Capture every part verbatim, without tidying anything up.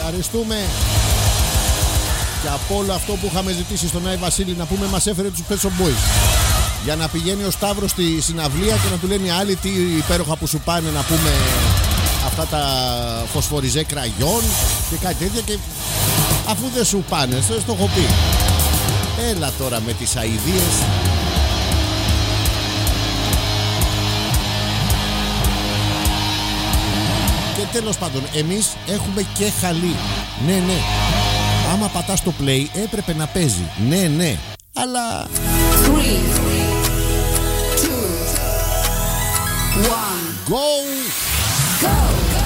Ευχαριστούμε. Και από όλο αυτό που είχαμε ζητήσει στον Άι Βασίλη να πούμε, μας έφερε τους Pet Shop Boys. Για να πηγαίνει ο Σταύρος στη συναυλία και να του λένε οι άλλοι τι υπέροχα που σου πάνε, να πούμε αυτά τα φωσφοριζέ κραγιόν και κάτι τέτοια. Και αφού δεν σου πάνε, στο έχω πει. Έλα τώρα με τις αηδίες. Και τέλος πάντων, εμείς έχουμε και χαλί. Ναι, ναι. Άμα πατάς το play έπρεπε να παίζει. Ναι, ναι. Αλλά... three, two, one. Go! Go!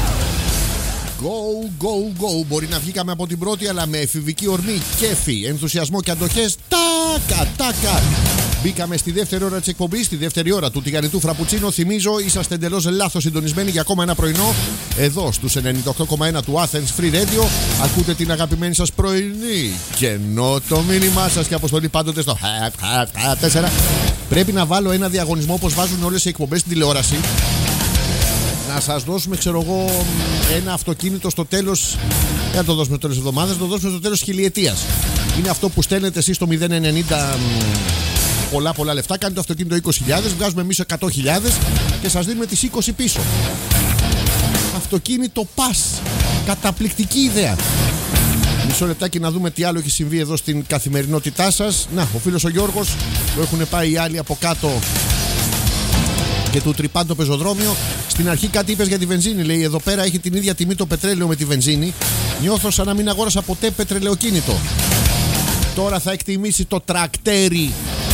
Go, go, go. Μπορεί να βγήκαμε από την πρώτη, αλλά με εφηβική ορμή, κέφι, ενθουσιασμό και αντοχές. Τάκα, τάκα. Μπήκαμε στη δεύτερη ώρα της εκπομπής, στη δεύτερη ώρα του τηγανιτού φραπουτσίνο. Θυμίζω, είσαστε εντελώς λάθος συντονισμένοι για ακόμα ένα πρωινό. Εδώ στους ενενήντα οκτώ κόμμα ένα του Athens Free Radio. Ακούτε την αγαπημένη σας πρωινή. Και ενώ το μήνυμά σας και αποστολή πάντοτε στο τέσσερα. Πρέπει να βάλω ένα διαγωνισμό όπως βάζουν όλες οι εκπομπές στην τηλεόραση. Να σας δώσουμε, ξέρω εγώ, ένα αυτοκίνητο στο τέλος. Δεν θα το δώσουμε στο τέλος εβδομάδας, θα το δώσουμε στο τέλος χιλιετίας. Είναι αυτό που στέλνετε εσείς στο μηδέν ενενήντα. Πολλά πολλά λεφτά, κάνετε το αυτοκίνητο είκοσι χιλιάδες, βγάζουμε εμείς εκατό χιλιάδες και σας δίνουμε τις είκοσι πίσω. Αυτοκίνητο πας. Καταπληκτική ιδέα. Μισό λεπτάκι να δούμε τι άλλο έχει συμβεί εδώ στην καθημερινότητά σας. Να, ο φίλος ο Γιώργος, που έχουν πάει οι άλλοι από κάτω και του τρυπάν το πεζοδρόμιο. Στην αρχή κάτι είπες για τη βενζίνη. Λέει, εδώ πέρα έχει την ίδια τιμή το πετρέλαιο με τη βενζίνη. Νιώθω σαν να μην αγόρασα ποτέ πετρελαιοκίνητο. Τώρα θα εκτιμήσει το τρακτέρι.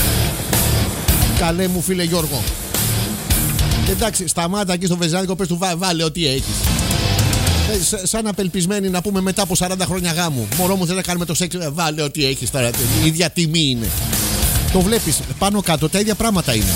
Καλέ μου φίλε Γιώργο. Εντάξει, σταμάτα εκεί στο βενζινάδικο, πες του βά, βάλε ό,τι έχεις. Ε, σαν απελπισμένοι να πούμε μετά από σαράντα χρόνια γάμου. Μωρό μου, θέλει να κάνουμε το σεξ. Ε, βάλε ό,τι έχεις τώρα. Η ίδια τιμή είναι. Το βλέπεις πάνω κάτω, τα ίδια πράγματα είναι.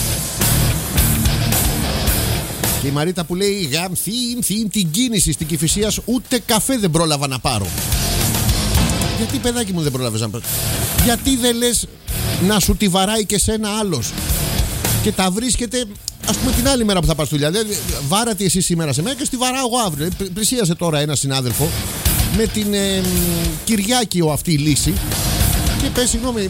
Και η Μαρίτα που λέει γαμ, θύμ, θύμ, την κίνηση στην Κηφισίας ούτε καφέ δεν πρόλαβα να πάρω. Γιατί παιδάκι μου δεν πρόλαβες να πάρω? Γιατί δεν λες να σου τη βαράει και σένα άλλος και τα βρίσκεται, ας πούμε, την άλλη μέρα που θα πας δουλειά? Δηλαδή, βάρατε εσύ σήμερα σε μένα και στη βαράω εγώ αύριο. Πλησίασε τώρα ένα συνάδελφο με την ε, Κυριάκιο αυτή η λύση και πες, συγγνώμη,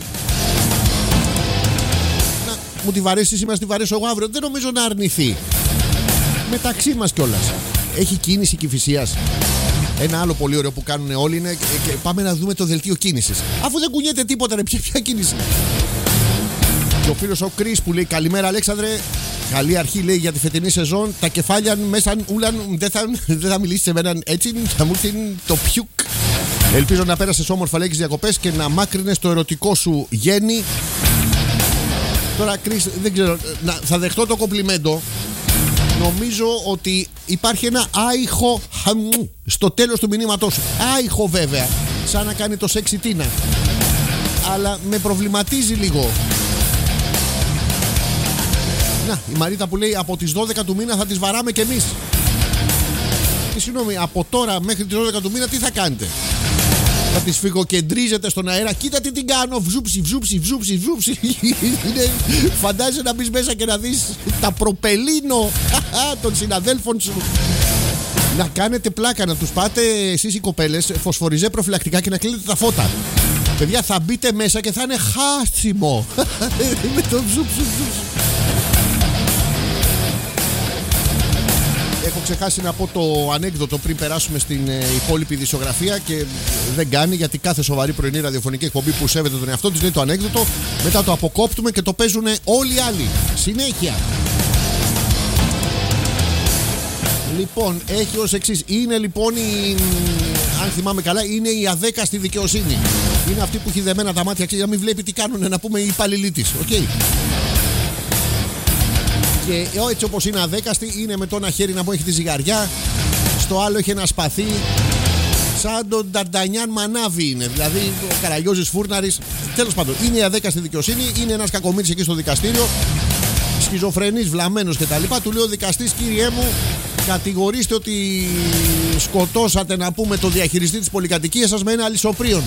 να μου τη βαρέσει σήμερα, στη βαρέσω εγώ αύριο. Δεν νομίζω να αρνηθεί. Μεταξύ μας κιόλας. Έχει κίνηση Κηφισίας. Ένα άλλο πολύ ωραίο που κάνουν όλοι είναι και πάμε να δούμε το δελτίο κίνησης. Αφού δεν κουνιέται τίποτα, ρε, ποια, ποια κίνηση? Και ο φίλος ο Κρίς που λέει καλημέρα Αλέξανδρε. Καλή αρχή, λέει, για τη φετινή σεζόν. Τα κεφάλια μέσα ούλαν δεν θα, δεν θα μιλήσει σε μένα έτσι. Θα μου έρθει το πιουκ. Ελπίζω να πέρασες όμορφα, λέει, διακοπές και να μάκρυνες το ερωτικό σου γέννη. Τώρα Κρίς, δεν ξέρω, να, θα δεχτώ το κομπλιμέντο. Νομίζω ότι υπάρχει ένα άϊχο στο τέλος του μηνύματός σου. Άϊχο βέβαια, σαν να κάνει το σεξι τίνα. Αλλά με προβληματίζει λίγο. Να, η Μαρίτα που λέει από τις δώδεκα του μήνα θα τις βαράμε κι εμείς. Και συγγνώμη, από τώρα μέχρι τις δώδεκα του μήνα τι θα κάνετε? Θα τις φυγοκεντρίζετε στον αέρα. Κοίτα τι την κάνω. Βζούψι, βζούψι, βζούψι, βζούψι. Φαντάζεσαι να μπεις μέσα και να δεις τα προπελίνο των συναδέλφων σου. Να κάνετε πλάκα, να τους πάτε εσείς οι κοπέλες φωσφοριζέ προφυλακτικά και να κλείνετε τα φώτα. Παιδιά, θα μπείτε μέσα και θα είναι χάσιμο. Με το βζούψι, βζούψι. Έχω ξεχάσει να πω το ανέκδοτο πριν περάσουμε στην ε, υπόλοιπη δισογραφία και δεν κάνει, γιατί κάθε σοβαρή πρωινή ραδιοφωνική εκπομπή που σέβεται τον εαυτό της λέει το ανέκδοτο, μετά το αποκόπτουμε και το παίζουν όλοι οι άλλοι. Συνέχεια. Λοιπόν, έχει ως εξής. Είναι λοιπόν η, αν θυμάμαι καλά, είναι η αδέκαστη δικαιοσύνη. Είναι αυτή που έχει δεμένα τα μάτια, ξέρει, να μην βλέπει τι κάνουν, να πούμε, οι υπαλληλοί της. Οκ. Okay. Και έτσι όπως είναι αδέκαστη, είναι με το ένα χέρι να μου έχει τη ζυγαριά, στο άλλο έχει ένα σπαθί, σαν τον Νταρντανιάν Μανάβη είναι, δηλαδή ο Καραγιώζης Φούρναρης. Τέλος πάντων, είναι η αδέκαστη δικαιοσύνη, είναι ένας κακομοίρης εκεί στο δικαστήριο, σχιζοφρενής, βλαμμένος κτλ. Του λέει ο δικαστής, κύριέ μου, κατηγορήστε ότι σκοτώσατε, να πούμε, το διαχειριστή της πολυκατοικίας σας με ένα αλυσοπρίωνο.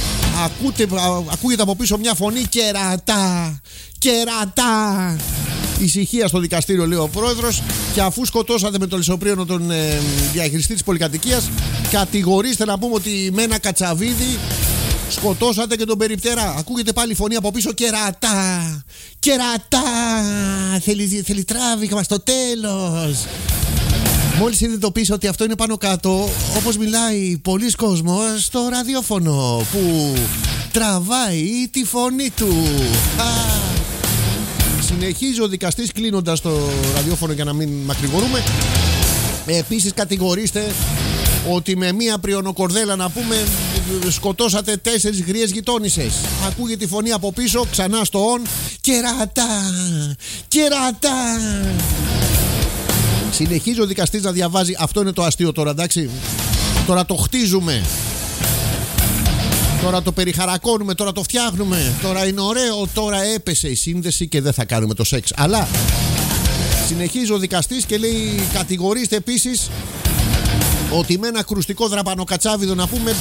Ακούτε, ακούγεται από πίσω μια φωνή, κερατά, κερατά. Ησυχία στο δικαστήριο, λέει ο πρόεδρος. Και αφού σκοτώσατε με το λησοπρίωνο τον ε, διαχειριστή της πολυκατοικίας, κατηγορήστε να πούμε ότι με ένα κατσαβίδι σκοτώσατε και τον περιπτέρα. Ακούγεται πάλι φωνή από πίσω. Κερατά! Κερατά! Θέλει, θέλει τράβηγμα στο τέλος. Μόλις συνειδητοποίησα ότι αυτό είναι πάνω κάτω, όπως μιλάει πολλοί κόσμος στο ραδιόφωνο που τραβάει τη φωνή του. Α! Συνεχίζει ο δικαστής κλείνοντας το ραδιόφωνο για να μην μακρηγορούμε. Επίσης κατηγορήστε ότι με μία πριονοκορδέλα να πούμε σκοτώσατε τέσσερις γριές γειτόνισσες. Ακούγεται τη φωνή από πίσω, ξανά στο on. Κερατά! Κερατά! Συνεχίζει ο δικαστής να διαβάζει. Αυτό είναι το αστείο τώρα, εντάξει. Τώρα το χτίζουμε. Τώρα το περιχαρακώνουμε, τώρα το φτιάχνουμε. Τώρα είναι ωραίο, τώρα έπεσε η σύνδεση και δεν θα κάνουμε το σεξ. Αλλά συνεχίζει ο δικαστής και λέει: κατηγορήστε επίσης ότι με ένα κρουστικό δραπανοκατσάβιδο να πούμε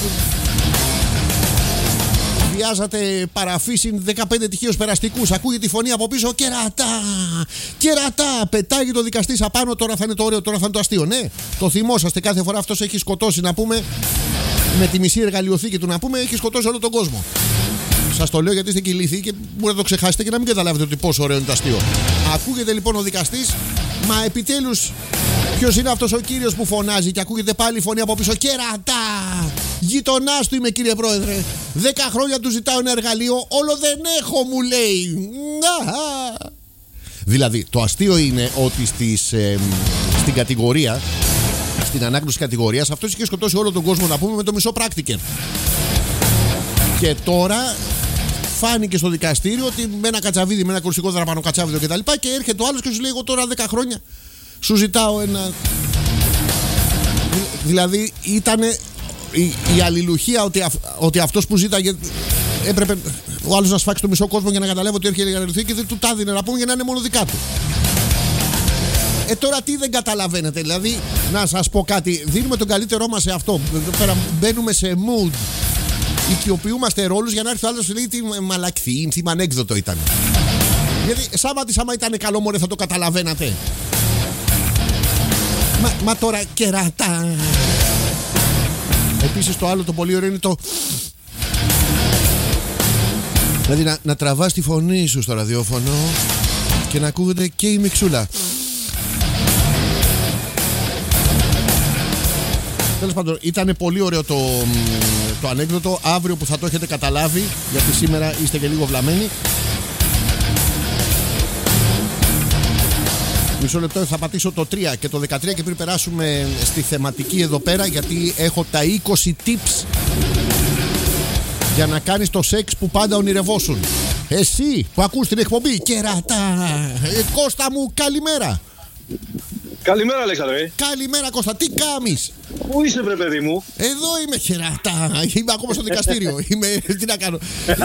βιάζατε παραφύσιν δεκαπέντε τυχαίους περαστικούς. Ακούγεται τη φωνή από πίσω. Κερατά! Κερατά! Πετάγει το δικαστής απάνω. Τώρα θα είναι το ωραίο, τώρα θα είναι το αστείο. Ναι, το θυμόσαστε κάθε φορά. Αυτός έχει σκοτώσει να πούμε με τη μισή εργαλειοθήκη του να πούμε, έχει σκοτώσει όλο τον κόσμο. Σας το λέω γιατί είστε και ηλίθιοι και μπορείτε να το ξεχάσετε και να μην καταλάβετε ότι πόσο ωραίο είναι το αστείο. Ακούγεται λοιπόν ο δικαστής, μα επιτέλους ποιος είναι αυτός ο κύριος που φωνάζει και ακούγεται πάλι φωνή από πίσω. Κερατά! Γειτονάς του είμαι, κύριε πρόεδρε. Δέκα χρόνια του ζητάω ένα εργαλείο, όλο δεν έχω, μου λέει. Δηλαδή το αστείο είναι ότι στις, ε, στην κατηγορία, στην ανάγνωση κατηγορίας, αυτός είχε σκοτώσει όλο τον κόσμο να πούμε με το μισό πράκτικερ. Και τώρα φάνηκε στο δικαστήριο ότι με ένα κατσαβίδι, με ένα κρουστικό δραπανοκατσάβιδο κτλ. Και, και έρχεται ο άλλος και σου λέει: εγώ τώρα δέκα χρόνια σου ζητάω ένα. Δηλαδή ήταν η, η αλληλουχία ότι, αυ, ότι αυτός που ζήταγε έπρεπε ο άλλος να σφάξει το μισό κόσμο για να καταλάβει ότι έρχεται η αλληλουχία και δεν του τα δίνε να πούμε για να είναι μόνο δικά του. Ε, τώρα τι δεν καταλαβαίνετε, δηλαδή, να σας πω κάτι. Δίνουμε τον καλύτερό μας σε αυτό. Εδώ πέρα μπαίνουμε σε mood. Οικειοποιούμαστε ρόλους για να έρθει ο άλλος και λέει τι μαλακθή, τι ανέκδοτο ήταν. Γιατί σαν τη άμα ήταν καλό μωρέ θα το καταλαβαίνατε. Μα, μα τώρα κερατά. Επίσης το άλλο το πολύ ωραίο είναι το... Δηλαδή να, να τραβάς τη φωνή σου στο ραδιόφωνο και να ακούγεται και η μιξούλα. Τέλος πάντων, ήταν πολύ ωραίο το, το ανέκδοτο. Αύριο που θα το έχετε καταλάβει, γιατί σήμερα είστε και λίγο βλαμμένοι. Μισό λεπτό, θα πατήσω το τρία και το δεκατρία και πριν περάσουμε στη θεματική εδώ πέρα, γιατί έχω τα είκοσι tips για να κάνεις το σεξ που πάντα ονειρευόσουν. Εσύ που ακούς την εκπομπή, κερατά, ε, Κώστα μου, καλημέρα. Καλημέρα, Αλέξανδρε. Καλημέρα, Κώστα, τι κάμεις? Πού είσαι, βρε παιδί μου? Εδώ είμαι, χερατά. Είμαι ακόμα στο δικαστήριο. Είμαι, τι να κάνω.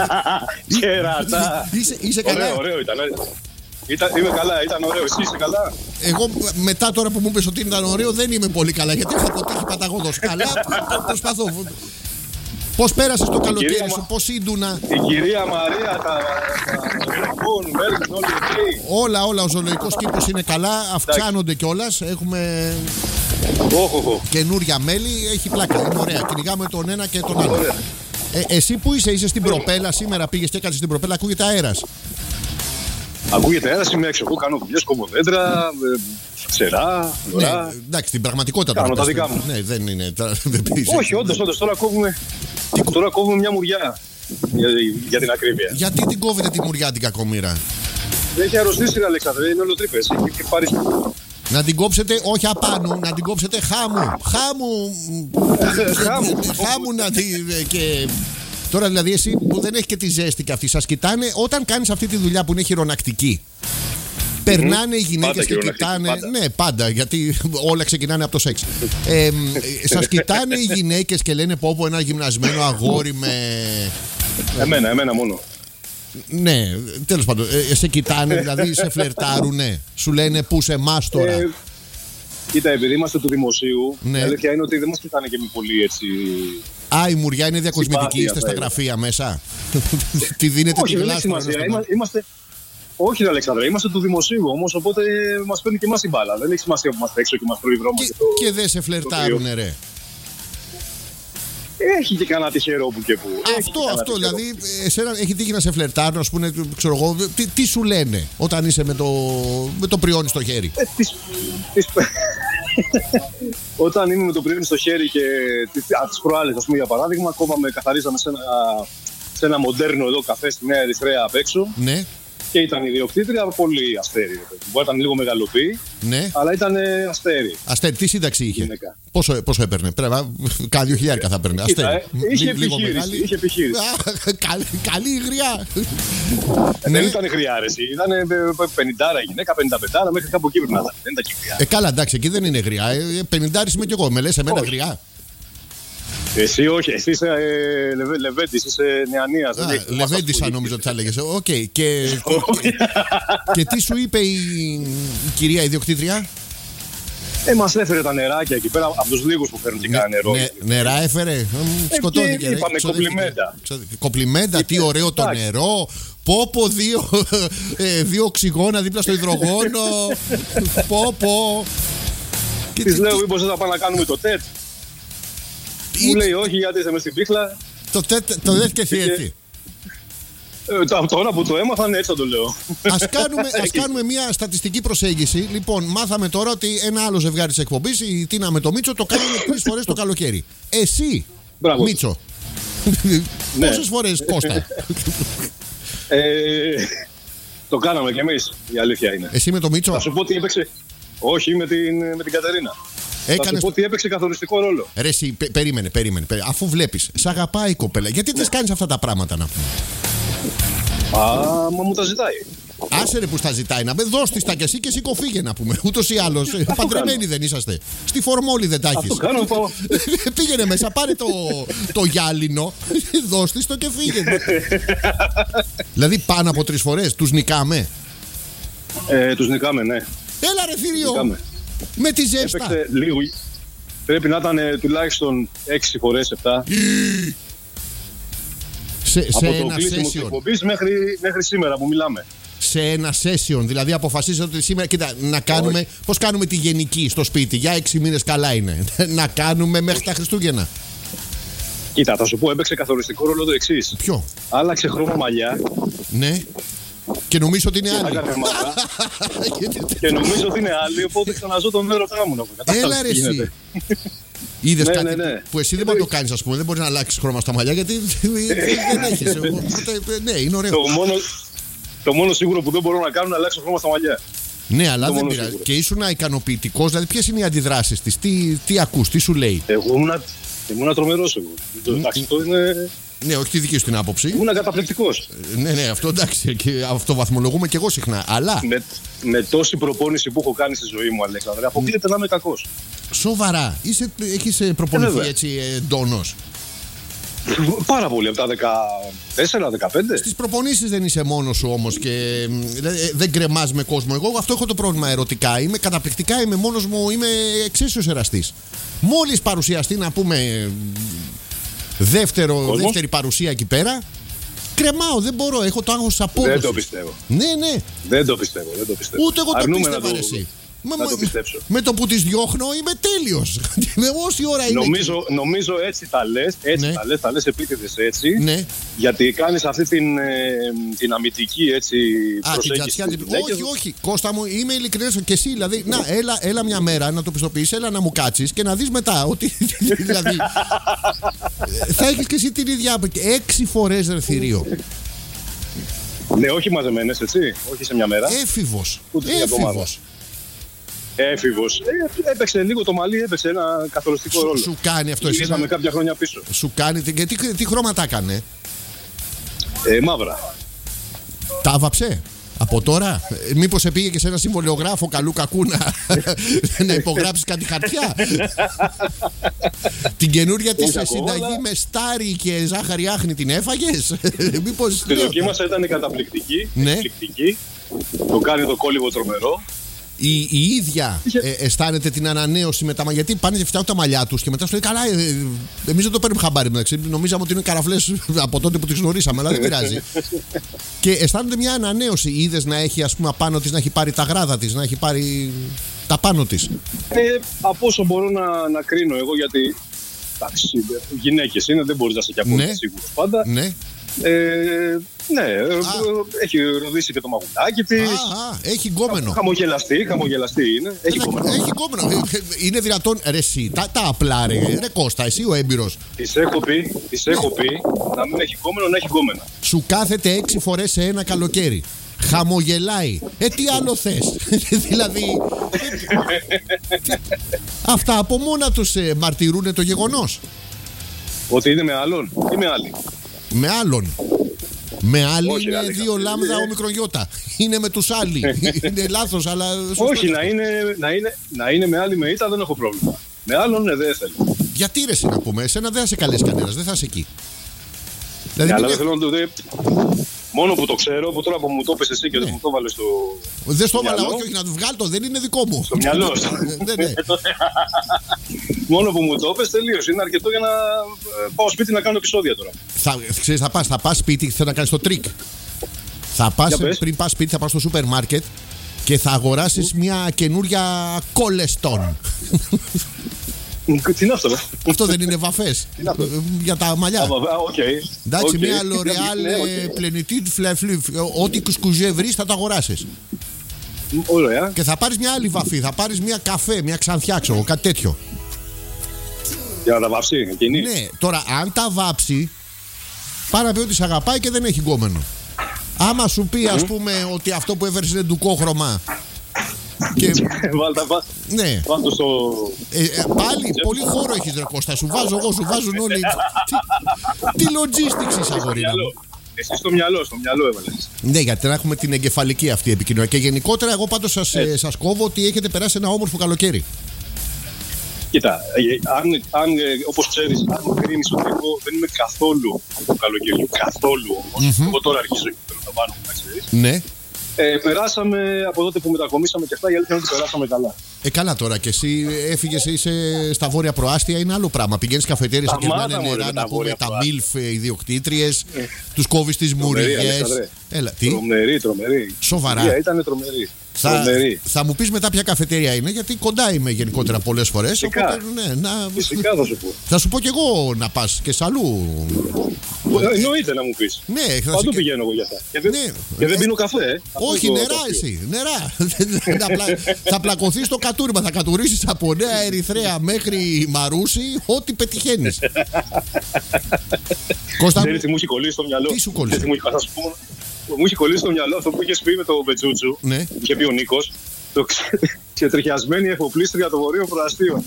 Χερατά. Είσαι, είσαι καλά? Ωραίο, ωραίο ήταν. Ήταν, είμαι καλά, ήταν ωραίο. Εσύ είσαι καλά? Εγώ μετά τώρα που μου είπες ότι ήταν ωραίο δεν είμαι πολύ καλά, γιατί έχω αποτύχει παταγώδος. Αλλά προσπαθώ. Πώς πέρασες το καλοκαίρι κυρία... σου, πώς ίντουνα? Η κυρία Μαρία, τα ζωολογικών μέρες, όλοι εκεί. Όλα, όλα, ο ζωολογικός κήπος είναι καλά, αυξάνονται κιόλας. Έχουμε oh, oh, oh. καινούρια μέλη, έχει πλάκα, είναι ωραία. Κυνηγάμε τον ένα και τον άλλο. Ε, εσύ που είσαι, είσαι στην προπέλα, σήμερα πήγες και έκανες στην προπέλα, ακούγεται αέρας. Ακούγεται αέρας, είμαι έξω, εγώ κάνω δουλειές, κόβω δέντρα, ξερά, λωρά. Ναι, εντάξει, την πραγματικότητα κάνω τώρα. τα δικά μου. Ναι, δεν είναι. Δεν όχι, όντως, όντως, τώρα κόβουμε, τώρα κόβουμε μια μουριά. Για, για την ακρίβεια. Γιατί την κόβετε τη μουριά την κακομοίρα? Έχει αρρωστήσει, ρε Αλέξανδρε, είναι ολοτρύπες. Έχει πάρει... Να την κόψετε, όχι απάνω, να την κόψετε χάμου. Χάμου. Χάμου. Χάμου να την. Και... Τώρα δηλαδή εσύ που δεν έχει και τη ζέστη και αυτή, σας κοιτάνε όταν κάνεις αυτή τη δουλειά που είναι χειρονακτική. Περνάνε οι γυναίκες και κοιτάνε. Πάντα. Ναι, πάντα, γιατί όλα ξεκινάνε από το σεξ. Ε, σας κοιτάνε οι γυναίκες και λένε πω πω ένα γυμνασμένο αγόρι με. Εμένα, εμένα μόνο. Ναι, τέλος πάντων. Ε, σε κοιτάνε, δηλαδή σε φλερτάρουνε. Σου λένε πού σε εμάς τώρα. Ε, κοίτα, επειδή είμαστε του δημοσίου, ναι. Η αλήθεια είναι ότι δεν μας κοιτάνε και με πολύ έτσι. Α, η μουριά είναι διακοσμητική, είστε στα γραφεία μέσα. Τη δίνετε όχι, τη δεν έχει σημασία. Είμαστε, Όχι, Αλέξανδρε, είμαστε του δημοσίου όμως, οπότε μας παίρνει και εμάς η μπάλα. Δεν έχει σημασία που είμαστε έξω και μας τρώει βρώμα. Και, Και, το... και δεν σε φλερτάρουνε, ρε. Έχει και κανένα τυχερό που και που. Αυτό, αυτό, δηλαδή, εσένα έχει τύχει να σε φλερτάρουν, ας πούμε, ξέρω εγώ, τι, τι σου λένε όταν είσαι με το, με το πριόνι στο χέρι. Ε, τις, τις... Όταν είμαι με το πριόνι στο χέρι και τις, τις προάλλες, ας πούμε, για παράδειγμα, ακόμα με καθαρίζαμε σε ένα, σε ένα μοντέρνο εδώ καφέ στη Νέα Ερυθρέα απ' έξω. Ναι. Και ήταν η ιδιοκτήτρια πολύ αστέρι. Μπορεί να ήταν λίγο μεγαλοπή, Ναι. αλλά ήταν αστέρι. Αστέρι, τι σύνταξη είχε. Γυναίκα. Πόσο, πόσο έπαιρνε. Πρέπει να κάνα δύο χιλιάρικα θα έπαιρνε. Κοίτα, Αστέρι. ε, είχε, Λι- λίγο επιχείρηση, μεγάλη. είχε επιχείρηση. Α, καλή, καλή υγριά. Ε, Ναι. Δεν ήταν χρειάρεση. Ήταν πενηντάρα γυναίκα, πενήντα πέντε μέχρι κάπου εκεί πρέπει να ήταν. Δεν ήταν και χρειά. Ε, καλά, εντάξει, εκεί δεν είναι γριά. Ε, πενηντάρης είμαι κι εγώ. Με λες εμένα Όχι. γριά. Εσύ όχι, εσύ είσαι ε, λεβε, Λεβέντης, είσαι νεανίας. δεν Α, έχεις Λεβέντησα μάθει νόμιζα ότι θα έλεγες. Οκ. Και, Όχι. και τι σου είπε η, η κυρία ιδιοκτήτρια. Ε, μας έφερε τα νεράκια εκεί πέρα, από τους λίγους που φέρνουν και κανένα νερό. Ναι, νερά έφερε. Ε, μ, Σκοτώθηκε. και ρε, είπαμε ξοδεύτηκε. κομπλιμέντα. Ξοδε- Κομπλιμέντα, τι Είπε, ωραίο το εντάξει. νερό. Πόπο, δύο, ε, δύο οξυγόνα δίπλα στο υδρογόνο. Πόπο. Και Της τι- λέω, μήπως δεν θα πάμε να κάνουμε το τέτ. τι- Μου λέει όχι, γιατί είσαι μες στην πίχλα. Το τέτ- το δες και εσύ Και- έτσι. Ε, τ- Τώρα που το έμαθαν, έτσι θα το λέω. Ας κάνουμε, ας κάνουμε μια στατιστική προσέγγιση. Λοιπόν, μάθαμε τώρα ότι ένα άλλο ζευγάρι της εκπομπής, η Τίνα με το Μίτσο, το κάνουμε τρεις φορές το καλοκαίρι. Εσύ, Μπράβο. Μίτσο, Ναι. πόσες φορές, Κώστα? Ε, Το κάναμε κι εμείς, η αλήθεια είναι. Εσύ με το Μίτσο Θα σου πω τι έπαιξε. Όχι, με την, με την Κατερίνα. Θα σου έκανες... πω τι έπαιξε καθοριστικό ρόλο. Ρε εσύ, πε- περίμενε, περίμενε, περίμενε. Αφού βλέπεις, σ' αγαπάει η κοπέλα, γιατί της κάνεις αυτά τα πράγματα να πούμε. Α, μα μου τα ζητάει. Άσε ρε που στα ζητάει να με δώσ' της τα κι εσύ και σήκω φύγε να πούμε. Ούτως ή άλλως, ε, παντρεμένοι δεν είσαστε. Στη φορμόλη δεν τα έχεις. Αυτό κάνω. Πάω. Πήγαινε μέσα, πάρε το, το γυάλινο, δώσ' της το και φύγε. Δηλαδή πάνω από τρεις φορές τους νικάμε. Ε, τους νικάμε, ναι. Έλα ρε θηρίο, Νικάμε. με τη ζέστα. Έπαιξε λίγο. Πρέπει να ήταν ε, τουλάχιστον έξι φορές, επτά. Σε, σε Από το ένα κλείσιμο της session. εκπομπής μέχρι, μέχρι σήμερα που μιλάμε. Σε ένα session, δηλαδή αποφασίζετε ότι σήμερα, κοίτα, να κάνουμε, πώς κάνουμε τη γενική στο σπίτι, για έξι μήνες καλά είναι. Να κάνουμε μέχρι τα Χριστούγεννα. Κοίτα, θα σου πω, έπαιξε καθοριστικό ρόλο το εξής. Ποιο, Άλλαξε χρώμα μαλλιά ναι, και νομίζω ότι είναι άλλη. έκανε μαύρα και νομίζω ότι είναι άλλη, οπότε ξαναζώ τον έρωτά μου να πω. Κατάλαβες Έλα ρε τι εσύ. γίνεται. Είδες Ναι, κάτι ναι, ναι. που εσύ δεν μπορεί να το κάνεις, ας πούμε. Δεν μπορεί να αλλάξει χρώμα στα μαλλιά γιατί δεν έχεις. Οπότε, ναι, είναι ωραίο. Το μόνο, το μόνο σίγουρο που δεν μπορώ να κάνω είναι να αλλάξω χρώμα στα μαλλιά. Ναι, αλλά το δεν μόνο πειράζει. σίγουρο. Και ήσουν ικανοποιητικός, δηλαδή ποιες είναι οι αντιδράσεις της, τι, τι ακούς, τι σου λέει. Εγώ ήμουν, ήμουν τρομερός εγώ. Το- Εντάξει, αυτό είναι. Ναι, όχι τη δική σου την άποψη. Ήμουν καταπληκτικός. Ναι, ναι, αυτό εντάξει. Και αυτό βαθμολογούμε και εγώ συχνά. Αλλά Με, με τόση προπόνηση που έχω κάνει στη ζωή μου, Αλέξανδρε, αποκλείεται να είμαι κακός. σοβαρά, είσαι, έχεις ε, προπονηθεί βέβαια. έτσι ε, ντόνος. Πάρα πολύ από τα δεκατέσσερα δεκαπέντε. Στις προπονήσεις δεν είσαι μόνος σου όμως και μ, ε, δεν κρεμάς με κόσμο. Εγώ αυτό έχω το πρόβλημα ερωτικά. Είμαι καταπληκτικά, είμαι μόνος μου, είμαι εξίσιος εραστής. Μόλις παρουσιαστεί να πούμε δεύτερο, Κόσμος. δεύτερη παρουσία εκεί πέρα, κρεμάω, δεν μπορώ, έχω το άγχος της απόδοσης. Δεν το πιστεύω. Ναι, ναι, Δεν το πιστεύω. Δεν το πιστεύω. ούτε εγώ το Αρνούμε πίστευα να ρε το, εσύ. να Με- το πιστέψω. Με το που τις διώχνω είμαι τέλειος. Με όση ώρα είναι. Νομίζω, νομίζω έτσι τα λες, έτσι Ναι. τα λες, τα λες επίτηδες έτσι, Ναι. γιατί κάνεις αυτή την, ε, την αμυντική έτσι Α, την προσέγγιση τσατσιά στις την. γυναίκες. Όχι, όχι. Κώστα μου, είμαι ειλικρινές και εσύ. Δηλαδή, να, έλα, έλα μια μέρα να το πιστοποιήσεις, έλα να μου κάτσεις και να δεις μετά ότι. Δηλαδή. Θα έχεις και εσύ την ίδια. Έξι φορές ρε θηρίο. Ναι, όχι μαζεμένες, έτσι, όχι σε μια μέρα. Έφηβος. Ούτε σε μια εβδομάδα. Έφηβος. Έφηβος. Ε, έπαιξε λίγο το μαλλί, έπαιξε ένα καθοριστικό Σου, ρόλο. σου κάνει αυτό εσύ. Γυρίσαμε κάποια χρόνια πίσω. Σου κάνει. Και τι, τι χρώματα έκανε. Ε, μαύρα. Τα άβαψε. Από τώρα, ε, μήπως σε πήγε και σε ένα συμβολιογράφο καλού κακού να, να υπογράψεις κάτι χαρτιά. Την καινούρια της Όχι ακόμα, συνταγή αλλά- με στάρι και ζάχαρη άχνη την έφαγες. Μήπως. Τη ναι, δοκίμασα, ήταν καταπληκτική. Ναι. Εκπληκτική. Το κάνει το κόλληβο τρομερό. Η, η ίδια ε, αισθάνεται την ανανέωση με τα μαλλιά. Γιατί πάνε και φτιάχνουν τα μαλλιά τους και μετά σου λέει: καλά, ε, εμείς δεν το παίρνουμε χαμπάρι μεταξύ. Νομίζαμε ότι είναι καραφλές από τότε που τις γνωρίσαμε, αλλά δεν πειράζει. Και αισθάνονται μια ανανέωση. Είδες να έχει, ας πούμε, απάνω της να έχει πάρει τα γράδα της, να έχει πάρει τα πάνω της. Ε, από όσο μπορώ να, να κρίνω εγώ, γιατί εντάξει, γυναίκες είναι, δεν μπορείς να είσαι και απόλυτα Ναι. σίγουρος πάντα. Ναι. Ε, ναι, ε, έχει ροδίσει και το μαγουλάκι της. Α, α, έχει γκόμενο. Χαμογελαστή, χαμογελαστή είναι. Έχει Ένα- κόμμα. Έχει γκόμενο. Ε, ε, Είναι δυνατόν, ρε εσύ, τα, τα απλά ρε, ρε Κώστα, εσύ ο έμπειρος. Της έχω πει, της έχω πει να μην έχει κόμενο, να έχει κόμενα. Σου κάθεται έξι φορές σε ένα καλοκαίρι. Χαμογελάει. Ε, τι άλλο θες. Δηλαδή. ε, Αυτά από μόνα τους ε, μαρτυρούνε το γεγονός. Ότι είναι με άλλον ή με άλλη. Με άλλον. Με άλλη Όχι, είναι Αλέξανδρε. δύο λάμδα ο μικρογιώτα. Είναι με τους άλλοι. Είναι λάθος, αλλά. σωστό. Όχι, να είναι, να, είναι, να είναι με άλλη με ήττα δεν έχω πρόβλημα. Με άλλον ναι, δεν θέλω. Γιατί ρε εσύ να πούμε, εσένα δεν θα σε καλέσει κανένας, δεν θα είσαι εκεί. Ναι, Δηλαδή, αλλά μην- δεν θέλω να το δει. Μόνο που το ξέρω, που τώρα που μου το πες εσύ και δεν μου το βάλες στο, δεν στο έβαλα, μυαλό. όχι, όχι, να του βγάλω το, δεν είναι δικό μου. στο μυαλό. Ναι, ναι. Μόνο που μου το πες τελείως. Είναι αρκετό για να ε, πάω σπίτι να κάνω επεισόδια τώρα. Θα, ξέρεις, θα πας, θα πας σπίτι και θέλω να κάνεις το τρίκ. Θα πας, Για πες. πριν πας σπίτι, θα πας στο σούπερ μάρκετ και θα αγοράσεις μια καινούρια κόλεστον. Τι είναι αυτό, ρε? Αυτό δεν είναι βαφές είναι αυτό? για τα μαλλιά. Α, οκ. Εντάξει, Οκ. μια Ναι, L'Oreal οκ. Plenitude Fleur. Ό,τι κουσκουζέ βρεις θα το αγοράσεις. Ωραία. Και θα πάρεις μια άλλη βαφή, θα πάρεις μια καφέ, μια ξανθιά, ξέρω εγώ, κάτι τέτοιο. Για να τα βάψει εκείνη. Ναι, τώρα αν τα βάψει, πάει να πει ότι σε αγαπάει και δεν έχει γκόμενο. Άμα σου πει, ας πούμε, ότι αυτό που έφερες είναι ντουκόχρωμα. Και, Βάλτε τα ναι, Πάντω στο. ε, ε, πάλι πολύ χώρο έχεις ρε Κώστα. Σου βάζω εγώ, σου βάζουν όλοι. Τι, τι logistics είσαι, αγορίνα μου. Μυαλό. Εσύ στο μυαλό, στο μυαλό έβαλες. Ναι, γιατί να έχουμε την εγκεφαλική αυτή επικοινωνία. Και γενικότερα, εγώ πάντως σας, ε, σας κόβω ότι έχετε περάσει ένα όμορφο καλοκαίρι. Κοίτα, ε, αν, αν ε, όπως ξέρεις, αν κρίνεις ότι εγώ δεν είμαι καθόλου του καλοκαιριού, καθόλου όμως, εγώ τώρα αρχίζω και το πάνω μου, να ξέρεις. Ναι. Ε, περάσαμε από τότε που μετακομίσαμε και αυτά, η αλήθεια είναι ότι περάσαμε καλά. Ε, καλά τώρα. Και εσύ έφυγες, είσαι στα βόρεια προάστια, είναι άλλο πράγμα. Πηγαίνεις καφετέρειες Τα και κερνάνε μάνα, μωρέ, νερά, με να τα πούμε βόρεια τα προάστια. μιλφ ιδιοκτήτριες, τους κόβεις τις Τρομερή, μουριγές. Αλέξανδρε. Έλα, τι. Τρομερή, τρομερή. Σοβαρά. Ήταν τρομερή. Θα, Τρομερή. θα μου πεις μετά ποια καφετέρια είναι, γιατί κοντά είμαι γενικότερα πολλές φορές. Φυσικά. Οπότε, ναι, να, Φυσικά θα σου πω. θα σου πω κι εγώ να πας και σ' αλλού. Ε, Εννοείται να μου πεις. Ναι, θα Παντού σε- πηγαίνω εγώ για αυτά. Και δεν, Ναι. και δεν Ε, πίνω καφέ. ε. Αυτό Όχι, είναι το- νερά το αστείο. εσύ. Νερά. Θα πλα- θα πλακωθείς στο κατούριμα. Θα κατουρίσεις από Νέα Ερυθρέα μέχρι Μαρούσι, ό,τι πετυχαίνεις. Κώστα μου, Ξέρεις τι μου έχει κολλήσει στο μυαλό. Τι σου κόλλησε? Ξέρεις τι μου έχει- θα σου πω. Μου έχει κολλήσει στο μυαλό αυτό που είχες πει με το Μπετζούτζου. Ναι. Είχε πει ο Νίκος. Το ξε- ξετριχιασμένη εφοπλίστρια των βορείων προαστίων.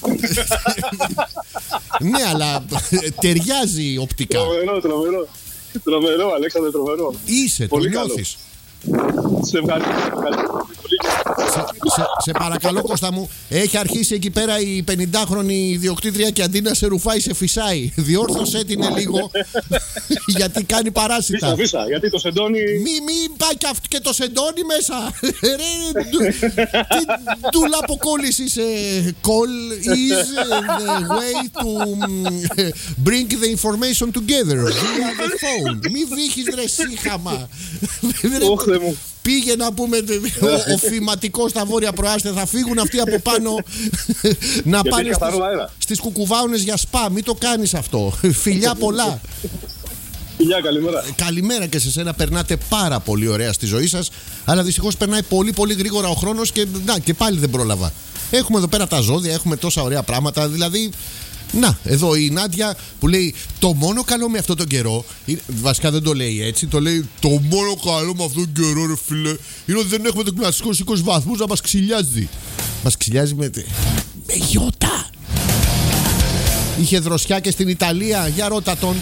ναι, αλλά ε, ταιριάζει οπτικά. Τρομερό, τρομερό. Τρομερό, Αλέξανδρε, τρομερό. Είσαι, το Πολύ καλό. νιώθεις. Σε ευχαριστώ. ευχαριστώ πολύ. Σε, σε, σε παρακαλώ, Κώστα μου, έχει αρχίσει εκεί πέρα η πενηντάχρονη ιδιοκτήτρια και αντί να σε ρουφάει, σε φυσάει. Διόρθωσέ την λίγο, γιατί κάνει Φύσα, παράσιτα. φύσα, γιατί το σεντόνι. Μη, μη πάει και, αυτό- και το σεντόνι μέσα. Ρε, ντου- τι ντουλαποκόλληση είσαι. Call is the way to mm, bring the information together via the phone. Μη βύχεις ρε σύχαμα. Ωχ, Θεέ μου. Πήγε να πούμε ο, ο φηματικός στα βόρεια προάστια. Θα φύγουν αυτοί από πάνω να Γιατί πάνε έχει καθαρό στις, αέρα. στις κουκουβάουνες για σπα. Μην το κάνεις αυτό. Φιλιά πολλά. Φιλιά, καλημέρα. Καλημέρα και σε σένα. Περνάτε πάρα πολύ ωραία στη ζωή σας. Αλλά δυστυχώς περνάει πολύ πολύ γρήγορα ο χρόνος και, να, και πάλι δεν πρόλαβα. Έχουμε εδώ πέρα τα ζώδια, έχουμε τόσα ωραία πράγματα. Δηλαδή, να, εδώ η Νάντια που λέει το μόνο καλό με αυτόν τον καιρό. είναι- Βασικά δεν το λέει έτσι. Το λέει το μόνο καλό με αυτόν τον καιρό, ρε φίλε, είναι ότι δεν έχουμε το κλασικό είκοσι βαθμούς να μας ξυλιάζει. Μας ξυλιάζει με, με γιώτα. Είχε δροσιά και στην Ιταλία. Για ρώτα τον.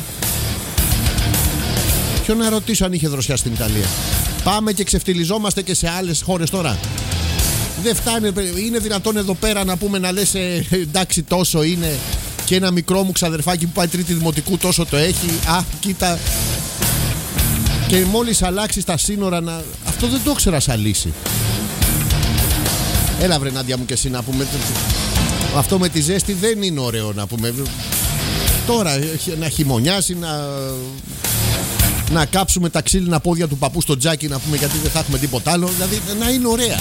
Ποιο να ρωτήσω αν είχε δροσιά στην Ιταλία. Πάμε και ξεφτιλιζόμαστε και σε άλλες χώρες τώρα. Δεν φτάνει, είναι δυνατόν εδώ πέρα να πούμε να λες ε, εντάξει τόσο είναι και ένα μικρό μου ξαδερφάκι που πάει τρίτη δημοτικού τόσο το έχει. Α, κοίτα. Και μόλις αλλάξει τα σύνορα να... Αυτό δεν το ήξερα σαν λύση. Έλα βρε Νάντια μου και εσύ να πούμε. Αυτό με τη ζέστη δεν είναι ωραίο να πούμε. Τώρα να χειμωνιάσει, να, να κάψουμε τα ξύλινα πόδια του παππού στο τζάκι να πούμε γιατί δεν θα έχουμε τίποτα άλλο. Δηλαδή να είναι ωραία.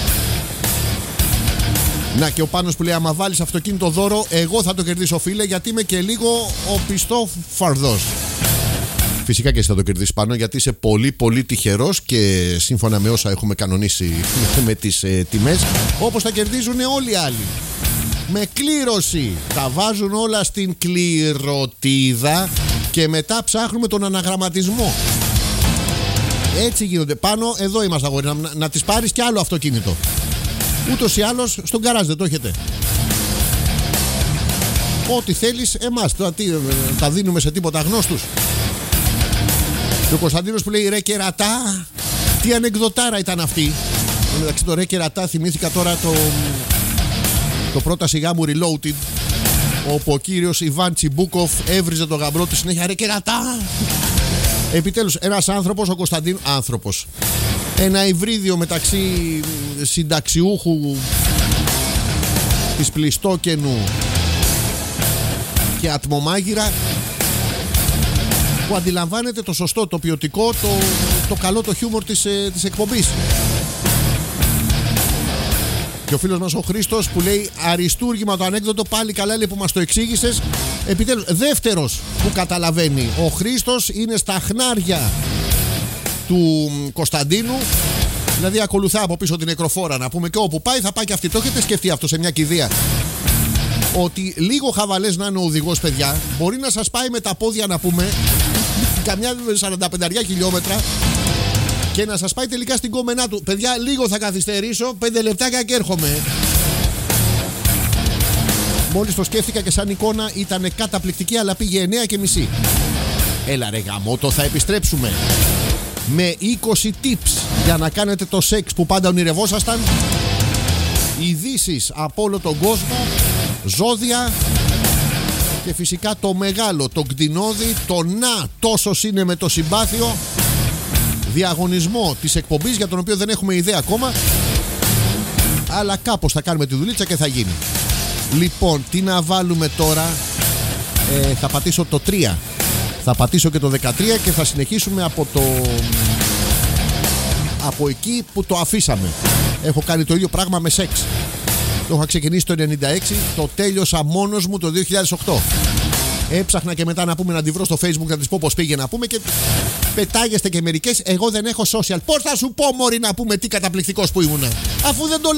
Να και ο Πάνος που λέει άμα βάλεις αυτοκίνητο δώρο εγώ θα το κερδίσω φίλε γιατί είμαι και λίγο ο πιστό φαρδός. Φυσικά και εσύ θα το κερδίσεις Πάνο γιατί είσαι πολύ πολύ τυχερός και σύμφωνα με όσα έχουμε κανονίσει με τις ε, τιμές όπως θα κερδίζουν όλοι οι άλλοι. Με κλήρωση. Τα βάζουν όλα στην κληρωτίδα και μετά ψάχνουμε τον αναγραμματισμό. Έτσι γίνονται. Πάνω, εδώ είμαστε αγόρι, να, να, να τις πάρεις κι άλλο αυτοκίνητο. Ούτως ή άλλως στον γκαράζ δεν το έχετε. Ό,τι θέλεις εμάς. Τώρα τι, τα δίνουμε σε τίποτα γνώστους. Και ο Κωνσταντίνος που λέει ρε κερατά. Τι ανεκδοτάρα ήταν αυτή. Μεταξύ το ρε κερατά θυμήθηκα τώρα το, το πρώτα σιγά μου Reloaded, όπου ο κύριος Ιβάν Τσιμπούκοφ έβριζε το γαμπρό του συνέχεια ρε κερατά. Επιτέλους ένας άνθρωπος, ο Κωνσταντίνος, άνθρωπος, ένα υβρίδιο μεταξύ συνταξιούχου της Πλιστόκενου και ατμομάγειρα, που αντιλαμβάνεται το σωστό, το ποιοτικό, το, το καλό, το χιούμορ της, ε, της εκπομπής. Και ο φίλος μας ο Χρήστος που λέει αριστούργημα το ανέκδοτο, πάλι καλά λέει που μας το εξήγησες. Επιτέλους, δεύτερος που καταλαβαίνει. Ο Χρήστος είναι στα χνάρια του Κωνσταντίνου. Δηλαδή ακολουθά από πίσω την νεκροφόρα να πούμε και όπου πάει θα πάει και αυτή. Το έχετε σκεφτεί αυτό σε μια κηδεία? Ότι λίγο χαβαλές να είναι ο οδηγός παιδιά, μπορεί να σας πάει με τα πόδια να πούμε καμιά σαράντα πέντε χιλιόμετρα και να σας πάει τελικά στην κόμενά του. Παιδιά, λίγο θα καθυστερήσω, πέντε λεπτάκια και έρχομαι. Μόλις το σκέφτηκα και σαν εικόνα ήταν καταπληκτική, αλλά πήγε εννιά και μισή. Έλα ρε γαμώτο, θα επιστρέψουμε με είκοσι tips για να κάνετε το σεξ που πάντα ονειρευόσασταν. Ειδήσεις από όλο τον κόσμο, ζώδια και φυσικά το μεγάλο, το κτηνόδι, το να τόσος είναι με το συμπάθειο, διαγωνισμό της εκπομπής για τον οποίο δεν έχουμε ιδέα ακόμα, αλλά κάπως θα κάνουμε τη δουλίτσα και θα γίνει. Λοιπόν, τι να βάλουμε τώρα? ε, Θα πατήσω το τρία, θα πατήσω και το δεκατρία και θα συνεχίσουμε από το από εκεί που το αφήσαμε. Έχω κάνει το ίδιο πράγμα με σεξ. Το είχα ξεκινήσει το ενενήντα έξι, το τέλειωσα μόνος μου το δύο χιλιάδες οκτώ. Έψαχνα και μετά να πούμε να τη βρω στο Facebook να της πω πως πήγε να πούμε και πετάγεστε και μερικές. Εγώ δεν έχω social. Πώς θα σου πω μωρή να πούμε τι καταπληκτικός που ήμουνα, αφού δεν το